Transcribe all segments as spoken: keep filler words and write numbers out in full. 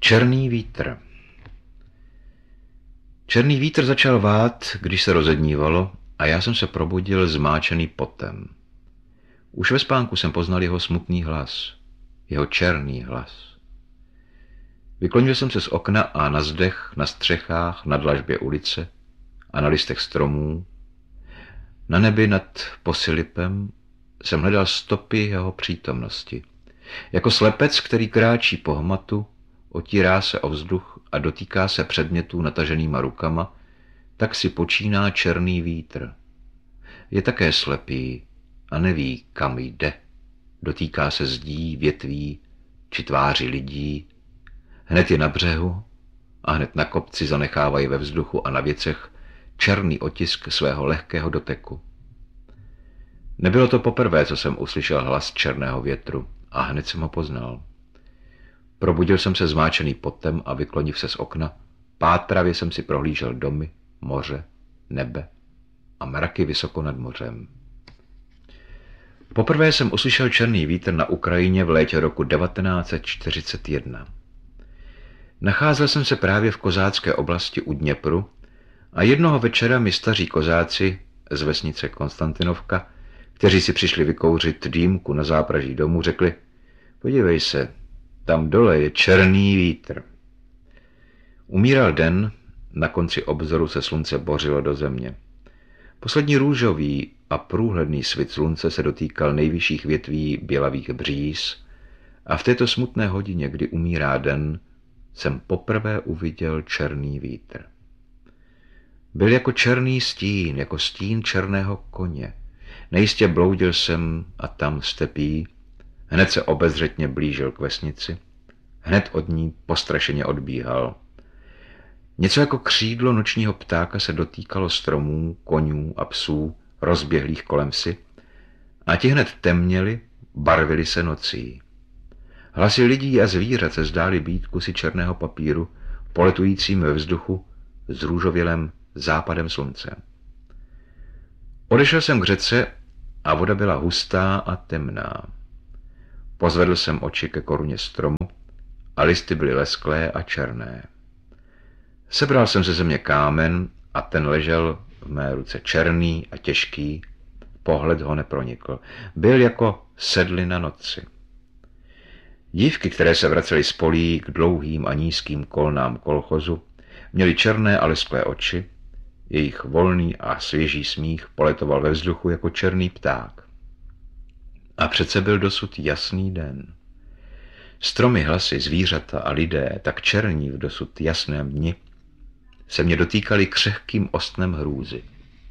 Černý vítr. Černý vítr začal vát, když se rozednívalo, a já jsem se probudil zmáčený potem. Už ve spánku jsem poznal jeho smutný hlas, jeho černý hlas. Vyklonil jsem se z okna a na zdech, na střechách, na dlažbě ulice a na listech stromů, na nebi nad Posilipem jsem hledal stopy jeho přítomnosti. Jako slepec, který kráčí po hmatu, otírá se o vzduch a dotýká se předmětů nataženýma rukama, tak si počíná černý vítr. Je také slepý a neví, kam jde. Dotýká se zdí, větví či tváří lidí. Hned je na břehu a hned na kopci zanechávají ve vzduchu a na věcech černý otisk svého lehkého doteku. Nebylo to poprvé, co jsem uslyšel hlas černého větru, a hned jsem ho poznal. Probudil jsem se zmáčený potem a vykloniv se z okna, pátravě jsem si prohlížel domy, moře, nebe a mraky vysoko nad mořem. Poprvé jsem uslyšel černý vítr na Ukrajině v létě roku devatenáct set čtyřicet jedna. Nacházel jsem se právě v kozácké oblasti u Dněpru a jednoho večera mi staří kozáci z vesnice Konstantinovka, kteří si přišli vykouřit dýmku na zápraží domu, řekli: podívej se, tam dole je černý vítr. Umíral den, na konci obzoru se slunce bořilo do země. Poslední růžový a průhledný svit slunce se dotýkal nejvyšších větví bělavých bříz a v této smutné hodině, kdy umírá den, jsem poprvé uviděl černý vítr. Byl jako černý stín, jako stín černého koně. Nejistě bloudil jsem a tam stepí, hned se obezřetně blížil k vesnici, hned od ní postrašeně odbíhal. Něco jako křídlo nočního ptáka se dotýkalo stromů, konňů a psů, rozběhlých kolem si, a ti hned temněli, barvili se nocí. Hlasy lidí a zvířat se zdály být kusy černého papíru, poletujícím ve vzduchu s růžovělým západem slunce. Odešel jsem k řece a voda byla hustá a temná. Pozvedl jsem oči ke koruně stromu a listy byly lesklé a černé. Sebral jsem ze země kámen a ten ležel v mé ruce černý a těžký, pohled ho nepronikl. Byl jako sedlina noci. Dívky, které se vracely z polí k dlouhým a nízkým kolnám kolchozu, měly černé a lesklé oči, jejich volný a svěží smích poletoval ve vzduchu jako černý pták. A přece byl dosud jasný den. Stromy, hlasy, zvířata a lidé, tak černí v dosud jasném dni, se mě dotýkali křehkým ostnem hrůzy.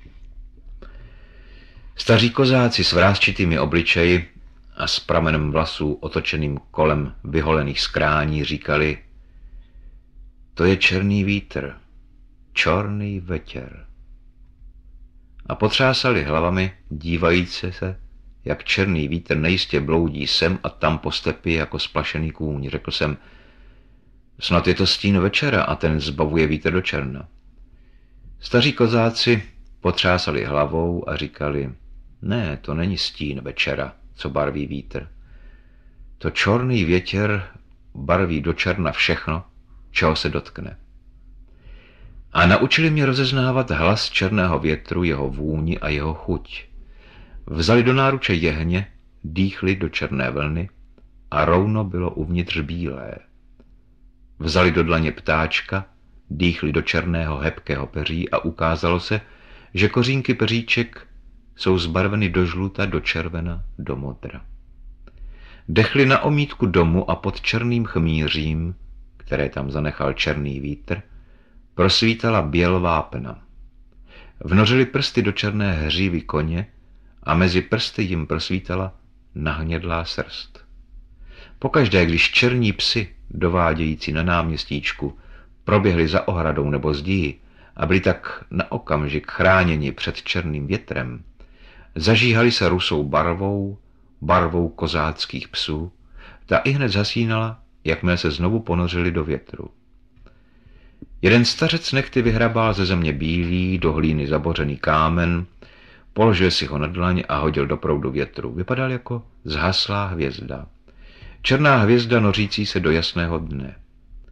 Staří kozáci s vrásčitými obličeji a s pramenem vlasů otočeným kolem vyholených skrání říkali: to je černý vítr, čorný vetěr. A potřásali hlavami, dívajíce se, jak černý vítr nejistě bloudí sem a tam po stepi jako splašený kůň. Řekl jsem: snad je to stín večera a ten zbavuje vítr do černa. Staří kozáci potřásali hlavou a říkali: ne, to není stín večera, co barví vítr. To čorný větěr barví do černa všechno, čeho se dotkne. A naučili mě rozeznávat hlas černého větru, jeho vůni a jeho chuť. Vzali do náruče jehně, dýchli do černé vlny a rouno bylo uvnitř bílé. Vzali do dlaně ptáčka, dýchli do černého hebkého peří a ukázalo se, že kořínky peříček jsou zbarveny do žluta, do červena, do modra. Dechli na omítku domu a pod černým chmířím, které tam zanechal černý vítr, prosvítala běl vápna. Vnořili prsty do černé hřívy koně a mezi prsty jim prosvítala nahnědlá srst. Pokaždé, když černí psi, dovádějící na náměstíčku, proběhli za ohradou nebo zdí a byli tak na okamžik chráněni před černým větrem, zažíhali se rusou barvou, barvou kozáckých psů, ta ihned zhasínala, jakmile se znovu ponořili do větru. Jeden stařec nechty vyhrabal ze země bílý, do hlíny zabořený kámen, položil si ho na dlaň a hodil do proudu větru. Vypadal jako zhaslá hvězda. Černá hvězda nořící se do jasného dne.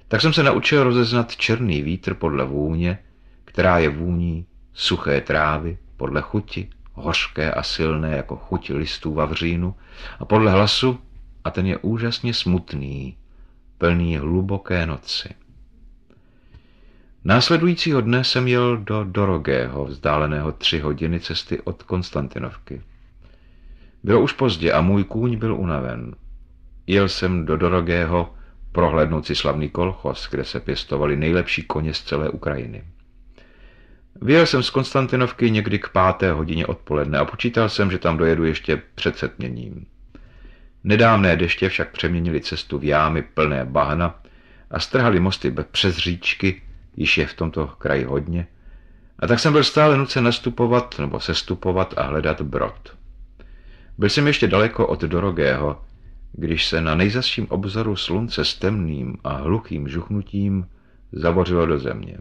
Tak jsem se naučil rozeznat černý vítr podle vůně, která je vůní suché trávy, podle chuti, hořké a silné jako chuť listů vavřínu, a podle hlasu, a ten je úžasně smutný, plný hluboké noci. Následujícího dne jsem jel do Dorogého, vzdáleného tři hodiny cesty od Konstantinovky. Bylo už pozdě a můj kůň byl unaven. Jel jsem do Dorogého prohlédnout si slavný kolchos, kde se pěstovali nejlepší koně z celé Ukrajiny. Vyjel jsem z Konstantinovky někdy k páté hodině odpoledne a počítal jsem, že tam dojedu ještě před setměním. Nedávné deště však přeměnili cestu v jámy plné bahna a strhali mosty přes říčky, již je v tomto kraji hodně, a tak jsem byl stále nucen nastupovat nebo sestupovat a hledat brod. Byl jsem ještě daleko od Dorogého, když se na nejzazším obzoru slunce s temným a hluchým žuchnutím zavořilo do země.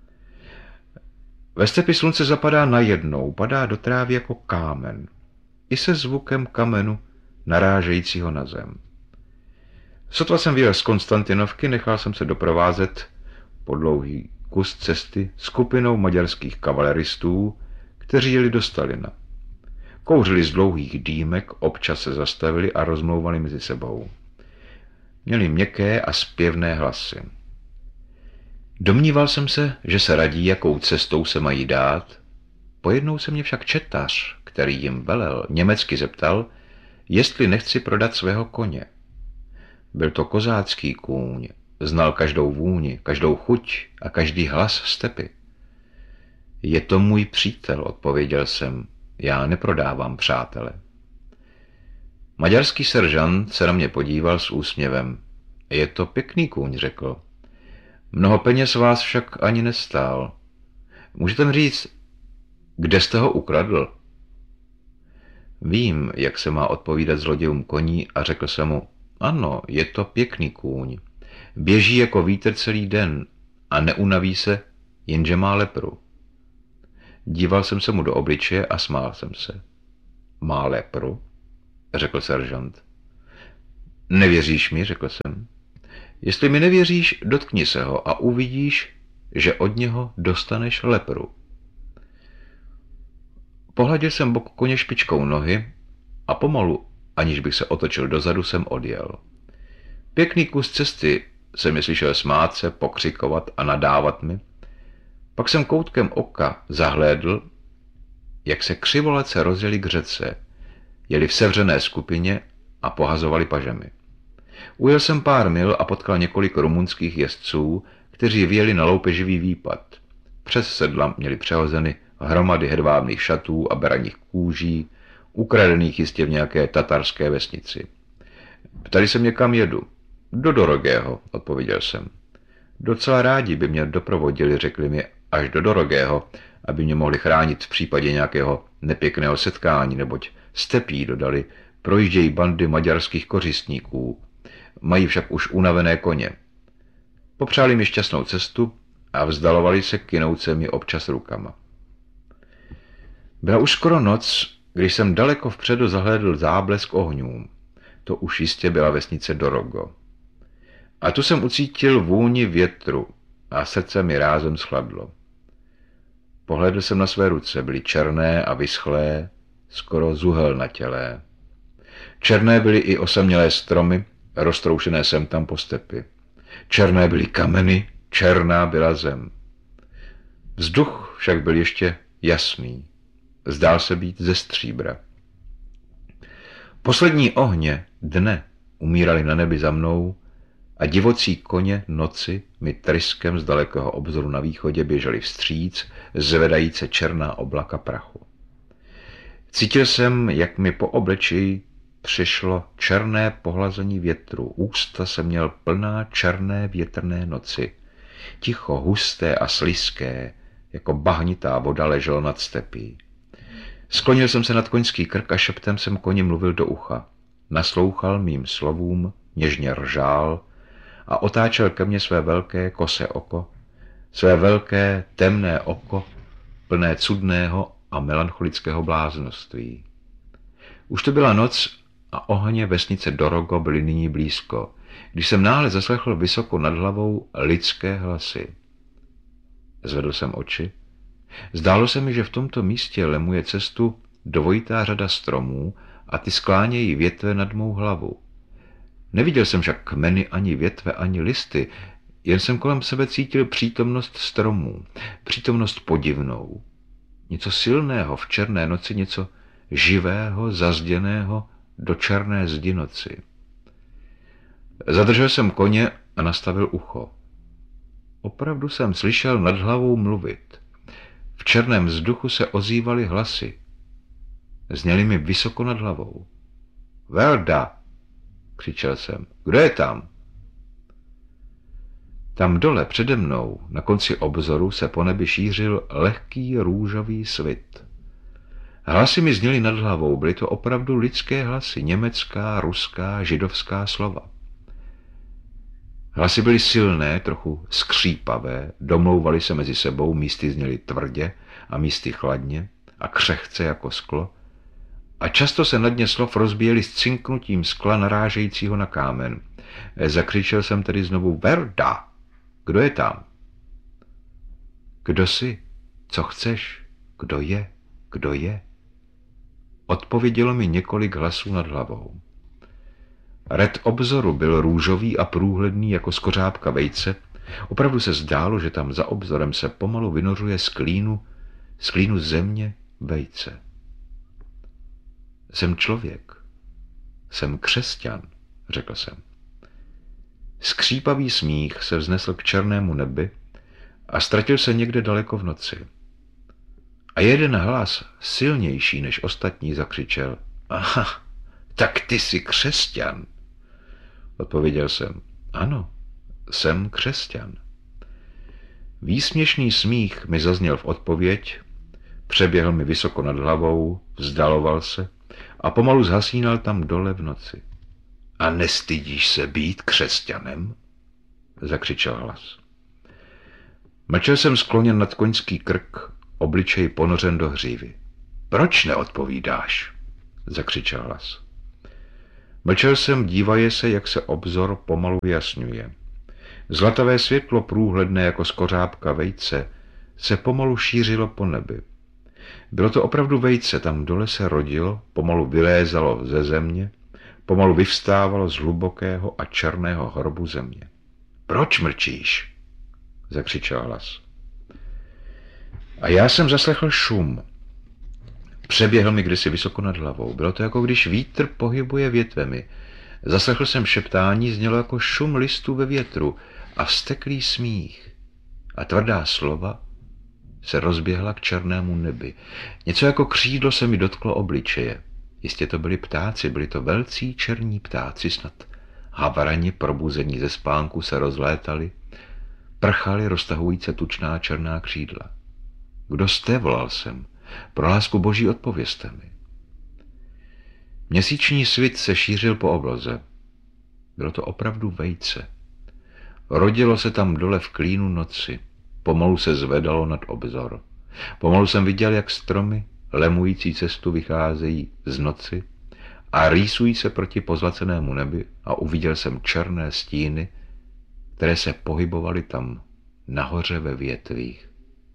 Ve stepi slunce zapadá najednou, padá do trávy jako kámen, i se zvukem kamenu narážejícího na zem. Sotva jsem vyjel z Konstantinovky, nechal jsem se doprovázet po dlouhý kus cesty skupinou maďarských kavaleristů, kteří jeli do Stalina. Kouřili z dlouhých dýmek, občas se zastavili a rozmlouvali mezi sebou. Měli měkké a zpěvné hlasy. Domníval jsem se, že se radí, jakou cestou se mají dát. Pojednou se mě však četař, který jim velel, německy zeptal, jestli nechci prodat svého koně. Byl to kozácký kůň, znal každou vůni, každou chuť a každý hlas stepy. Je to můj přítel, odpověděl jsem, já neprodávám přátele. Maďarský seržant se na mě podíval s úsměvem. Je to pěkný kůň, řekl. Mnoho peněz vás však ani nestál. Můžete mi říct, kde jste ho ukradl? Vím, jak se má odpovídat zlodějům koní a řekl jsem mu, ano, je to pěkný kůň. Běží jako vítr celý den a neunaví se, jenže má lepru. Díval jsem se mu do obličeje a smál jsem se. Má lepru? Řekl seržant. Nevěříš mi, řekl jsem. Jestli mi nevěříš, dotkni se ho a uvidíš, že od něho dostaneš lepru. Pohladil jsem bok koně špičkou nohy a pomalu, aniž bych se otočil dozadu, jsem odjel. Pěkný kus cesty jsem mi slyšel smát se, pokřikovat a nadávat mi. Pak jsem koutkem oka zahlédl, jak se křivolece rozjeli k řece, jeli v sevřené skupině a pohazovali pažemi. Ujel jsem pár mil a potkal několik rumunských jezdců, kteří vyjeli na loupeživý výpad. Přes sedla měli přehozeny hromady hedvábných šatů a beraních kůží, ukradených jistě v nějaké tatarské vesnici. Ptali se mě, kam jedu. Do Dorogého, odpověděl jsem. Docela rádi by mě doprovodili, řekli mi, až do Dorogého, aby mě mohli chránit v případě nějakého nepěkného setkání, neboť stepí, dodali, projíždějí bandy maďarských kořistníků. Mají však už unavené koně. Popřáli mi šťastnou cestu a vzdalovali se kynoucemi občas rukama. Byla už skoro noc, když jsem daleko vpředu zahlédl záblesk ohňů. To už jistě byla vesnice Dorogo. A tu jsem ucítil vůni větru a srdce mi rázem schladlo. Pohlédl jsem na své ruce, byly černé a vyschlé, skoro zuhelnatělé. Černé byly i osamělé stromy, roztroušené sem tam po stepi. Černé byly kameny, černá byla zem. Vzduch však byl ještě jasný. Zdál se být ze stříbra. Poslední ohně dne umírali na nebi za mnou a divocí koně noci mi tryskem z dalekého obzoru na východě běželi vstříc, zvedajíce černá oblaka prachu. Cítil jsem, jak mi po obličeji přišlo černé pohlazení větru, ústa jsem měl plná černé větrné noci. Ticho, husté a slizké, jako bahnitá voda leželo nad stepí. Sklonil jsem se nad koňský krk a šeptem jsem koni mluvil do ucha. Naslouchal mým slovům, něžně ržál a otáčel ke mně své velké kosé oko, své velké temné oko, plné cudného a melancholického bláznoství. Už to byla noc a ohně vesnice Dorogo byly nyní blízko. když jsem náhle zaslechl vysoko nad hlavou lidské hlasy. Zvedl jsem oči. Zdálo se mi, že v tomto místě lemuje cestu dvojitá řada stromů a ty sklánějí větve nad mou hlavu. Neviděl jsem však kmeny ani větve, ani listy, jen jsem kolem sebe cítil přítomnost stromů, přítomnost podivnou. Něco silného v černé noci, něco živého, zazděného do černé zdi noci. Zadržel jsem koně a nastavil ucho. Opravdu jsem slyšel nad hlavou mluvit. V černém vzduchu se ozývaly hlasy. Zněly mi vysoko nad hlavou. Velda, křičel jsem. Kdo je tam? Tam dole přede mnou, na konci obzoru, se po nebi šířil lehký růžový svit. Hlasy mi zněly nad hlavou, byly to opravdu lidské hlasy, německá, ruská, židovská slova. Hlasy byly silné, trochu skřípavé, domlouvaly se mezi sebou, místy zněly tvrdě a místy chladně a křehce jako sklo, a často se na dně slov rozbíjely s cinknutím skla narážejícího na kámen. Zakřičel jsem tedy znovu: Verda! Kdo je tam? Kdo jsi? Co chceš? Kdo je? Kdo je? Odpovědělo mi několik hlasů nad hlavou. Red obzoru byl růžový a průhledný jako skořápka vejce. Opravdu se zdálo, že tam za obzorem se pomalu vynořuje z klínu, z klínu země vejce. Jsem člověk. Jsem křesťan, řekl jsem. Skřípavý smích se vznesl k černému nebi a ztratil se někde daleko v noci. A jeden hlas, silnější než ostatní, zakřičel: Aha, tak ty jsi křesťan. Odpověděl jsem: Ano, jsem křesťan. Výsměšný smích mi zazněl v odpověď, přeběhl mi vysoko nad hlavou, vzdaloval se a pomalu zhasínal tam dole v noci. A nestydíš se být křesťanem? Zakřičel hlas. Mlčel jsem skloněn nad koňský krk, obličej ponořen do hřívy. Proč neodpovídáš? Zakřičel hlas. Mlčel jsem, dívaje se, jak se obzor pomalu vyjasňuje. Zlatavé světlo, průhledné jako skořápka vejce, se pomalu šířilo po nebi. Bylo to opravdu vejce, tam dole se rodilo, pomalu vylézalo ze země, pomalu vyvstávalo z hlubokého a černého hrobu země. Proč mlčíš? Zakřičel hlas. A já jsem zaslechl šum. Přeběhl mi kdysi vysoko nad hlavou. Bylo to, jako když vítr pohybuje větvemi. Zaslechl jsem šeptání, znělo jako šum listů ve větru a vzteklý smích. A tvrdá slova se rozběhla k černému nebi. Něco jako křídlo se mi dotklo obličeje. Jistě to byli ptáci, byli to velcí černí ptáci, snad havrani probuzení ze spánku se rozlétali, prchali roztahující tučná černá křídla. Kdo jste, volal jsem. Pro lásku boží odpovězte mi. Měsíční svit se šířil po obloze. Bylo to opravdu vejce. Rodilo se tam dole v klínu noci. Pomalu se zvedalo nad obzor. Pomalu jsem viděl, jak stromy, lemující cestu, vycházejí z noci a rýsují se proti pozlacenému nebi, a uviděl jsem černé stíny, které se pohybovaly tam nahoře ve větvích.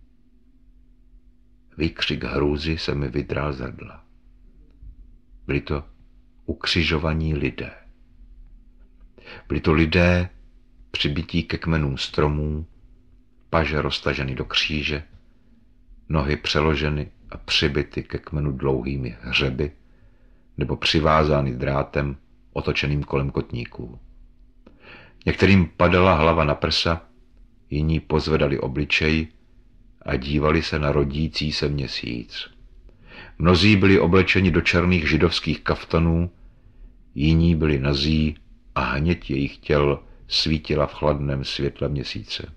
Výkřik hrůzy se mi vydral z hrdla. Byli to ukřižovaní lidé. Byli to lidé přibití ke kmenům stromů, paže roztaženy do kříže, nohy přeloženy a přibity ke kmenu dlouhými hřeby nebo přivázány drátem otočeným kolem kotníků. Některým padala hlava na prsa, jiní pozvedali obličej a dívali se na rodící se měsíc. Mnozí byli oblečeni do černých židovských kaftanů, jiní byli nazí a hněď jejich těl svítila v chladném světle měsíce.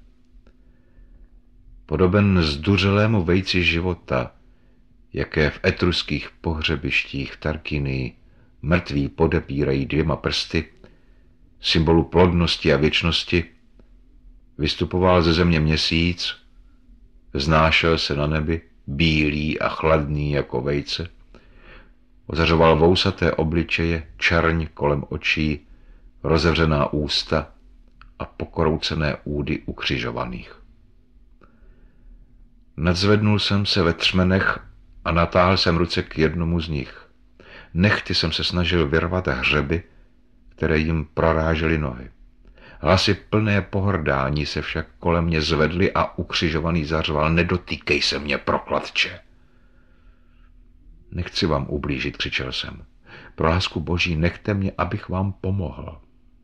Podoben zduřelému vejci života, jaké v etruských pohřebištích v Tarkinii mrtví podepírají dvěma prsty, symbolu plodnosti a věčnosti, vystupoval ze země měsíc, znášel se na nebi, bílý a chladný jako vejce, ozařoval vousaté obličeje, čerň kolem očí, rozevřená ústa a pokroucené údy ukřižovaných. Nadzvednul jsem se ve třmenech a natáhl jsem ruce k jednomu z nich. Nechty jsem se snažil vyrvat hřeby, které jim prorážely nohy. Hlasy plné pohrdání se však kolem mě zvedly a ukřižovaný zařval: nedotýkej se mě, prokletče! Nechci vám ublížit, křičel jsem. Pro lásku boží nechte mě, abych vám pomohl.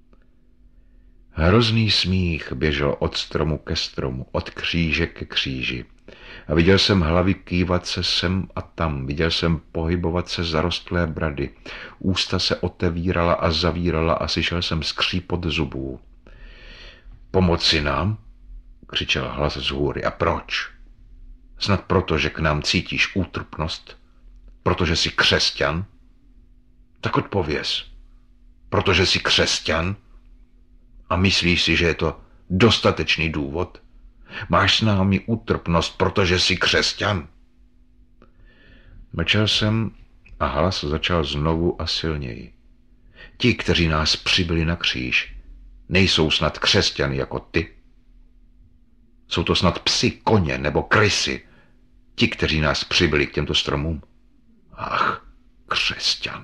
Hrozný smích běžel od stromu ke stromu, od kříže ke kříži. A viděl jsem hlavy kývat se sem a tam, viděl jsem pohybovat se zarostlé brady, ústa se otevírala a zavírala a slyšel jsem skřípot zubů. Pomoci nám? Křičel hlas z hůry. A proč? Snad proto, že k nám cítíš útrpnost? Protože jsi křesťan? Tak odpověz. Protože jsi křesťan? A myslíš si, že je to dostatečný důvod? Máš s námi útrpnost, protože jsi křesťan? Mlčel jsem a hlas začal znovu a silněji. Ti, kteří nás přibili na kříž, nejsou snad křesťany jako ty. Jsou to snad psi, koně nebo krysy, ti, kteří nás přibili k těmto stromům. Ach, křesťan.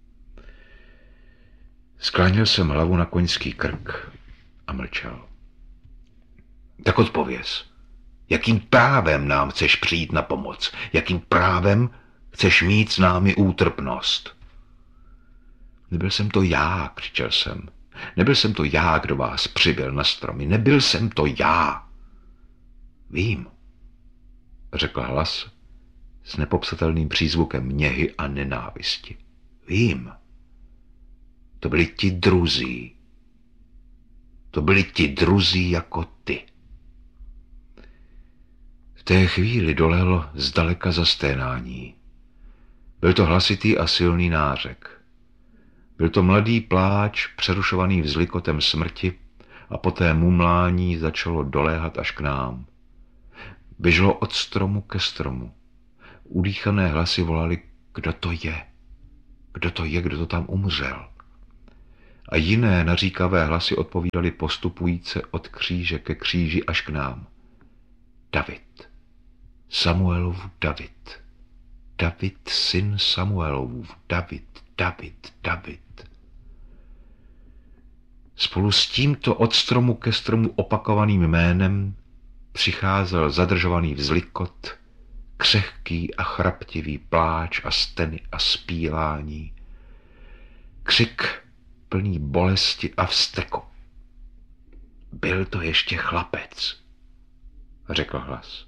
Skláněl jsem hlavu na koňský krk a mlčel. Tak odpověz, jakým právem nám chceš přijít na pomoc? Jakým právem chceš mít s námi útrpnost? Nebyl jsem to já, křičel jsem. Nebyl jsem to já, kdo vás přibyl na stromy. Nebyl jsem to já. Vím, řekl hlas s nepopsatelným přízvukem něhy a nenávisti. Vím. To byli ti druzí. To byli ti druzí jako ty. V té chvíli dolehlo zdaleka zasténání. Byl to hlasitý a silný nářek. Byl to mladý pláč, přerušovaný vzlikotem smrti, a poté mumlání začalo doléhat až k nám. Běželo od stromu ke stromu. Udýchané hlasy volali: kdo to je? Kdo to je, kdo to tam umřel? A jiné naříkavé hlasy odpovídaly postupujíce od kříže ke kříži až k nám. David. Samuelův David. David, syn Samuelův. David, David, David. Spolu s tímto od stromu ke stromu opakovaným jménem přicházel zadržovaný vzlikot, křehký a chraptivý pláč a steny a zpívání, křik plný bolesti a vzteku. Byl to ještě chlapec, řekl hlas.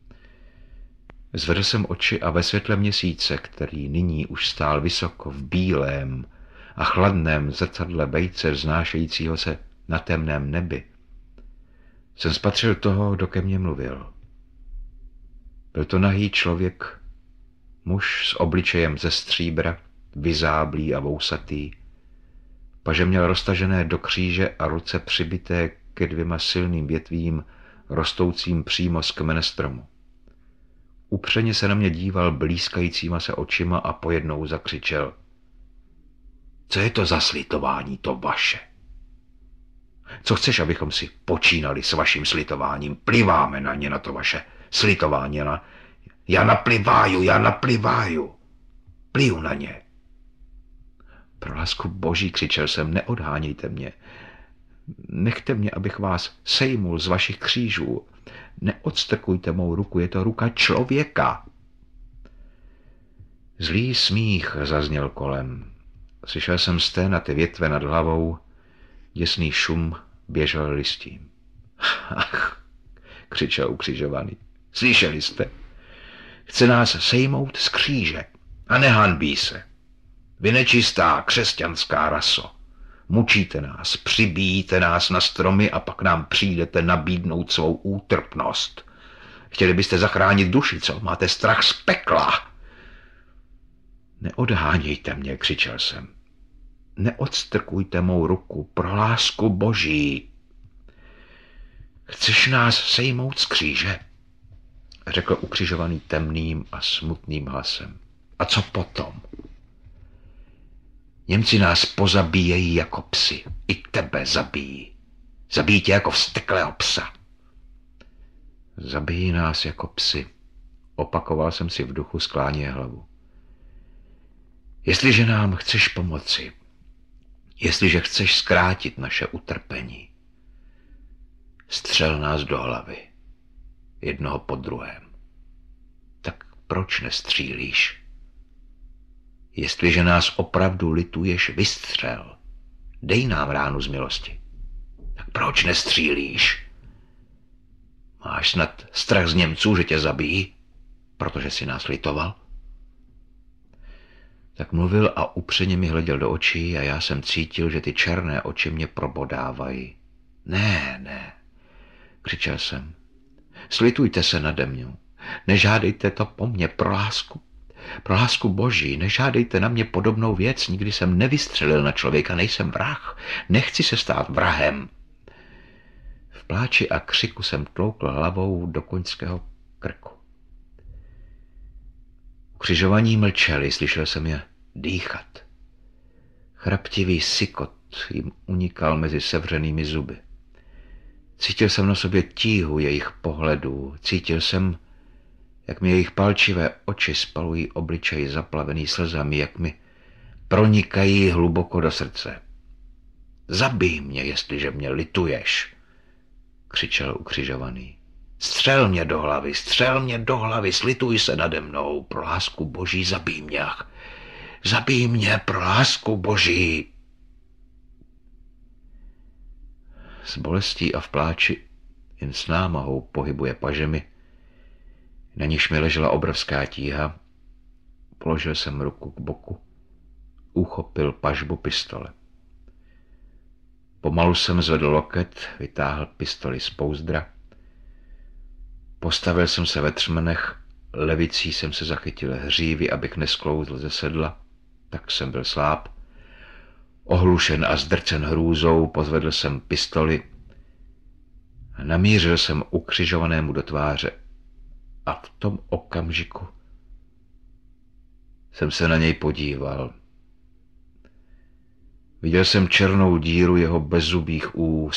Zvedl jsem oči a ve světle měsíce, který nyní už stál vysoko v bílém a chladném zrcadle vejce vznášejícího se na temném nebi, jsem spatřil toho, kdo ke mně mluvil. Byl to nahý člověk, muž s obličejem ze stříbra, vyzáblý a vousatý, paže měl roztažené do kříže a ruce přibité ke dvěma silným větvím, rostoucím přímo z kmene stromu. Upřeně se na mě díval blízkajícíma se očima a pojednou zakřičel: co je to za slitování, to vaše? Co chceš, abychom si počínali s vaším slitováním? Pliváme na ně, na to vaše slitování. Na... Já napliváju, já napliváju. Pliju na ně. Pro lásku boží, křičel jsem, neodhánějte mě. Nechte mě, abych vás sejmul z vašich křížů. Neodstrkujte mou ruku, je to ruka člověka. Zlý smích zazněl kolem. Slyšel jsem sténaté větve nad hlavou, děsný šum běžel listím. Ach, křičel ukřižovaný. Slyšeli jste? Chce nás sejmout z kříže a nehanbí se. Vy nečistá křesťanská raso. Mučíte nás, přibíjíte nás na stromy a pak nám přijdete nabídnout svou útrpnost. Chtěli byste zachránit duši, co? Máte strach z pekla. Neodhánějte mě, křičel jsem. Neodstrkujte mou ruku, pro lásku boží. Chceš nás sejmout z kříže? Řekl ukřižovaný temným a smutným hlasem. A co potom? Němci nás pozabíjejí jako psy. I tebe zabijí. Zabijí tě jako vzteklého psa. Zabijí nás jako psy. Opakoval jsem si v duchu, skláněje hlavu. Jestliže nám chceš pomoci, jestliže chceš zkrátit naše utrpení, střel nás do hlavy. Jednoho po druhém. Tak proč nestřílíš? Jestliže nás opravdu lituješ, vystřel. Dej nám ránu z milosti. Tak proč nestřílíš? Máš snad strach z Němců, že tě zabijí, protože si nás litoval? Tak mluvil a upřeně mi hleděl do očí a já jsem cítil, že ty černé oči mě probodávají. Ne, ne, křičel jsem. Slitujte se nade mnou. Nežádejte to po mně, pro lásku. Pro lásku Boží, nežádejte na mě podobnou věc. Nikdy jsem nevystřelil na člověka, nejsem vrah. Nechci se stát vrahem. V pláči a křiku jsem tloukl hlavou do koňského krku. Ukřižovaní mlčeli, slyšel jsem je dýchat. Chraptivý sykot jim unikal mezi sevřenými zuby. Cítil jsem na sobě tíhu jejich pohledů, cítil jsem, jak mi jejich palčivé oči spalují obličej zaplavený slzami, jak mi pronikají hluboko do srdce. Zabij mě, jestliže mě lituješ, křičel ukřižovaný. Střel mě do hlavy, střel mě do hlavy, slituj se nade mnou, pro lásku Boží, zabij mě. Zabij mě, pro lásku Boží. S bolestí a v pláči jen s námahou pohybuje pažemi, na níž mi ležela obrovská tíha. Položil jsem ruku k boku, uchopil pažbu pistole. Pomalu jsem zvedl loket, vytáhl pistoli z pouzdra. Postavil jsem se ve třmenech, levicí jsem se zachytil hřívy, abych nesklouzl ze sedla, tak jsem byl sláb. Ohlušen a zdrcen hrůzou pozvedl jsem pistoli a namířil jsem ukřižovanému do tváře. A v tom okamžiku jsem se na něj podíval. Viděl jsem černou díru jeho bezzubých úst.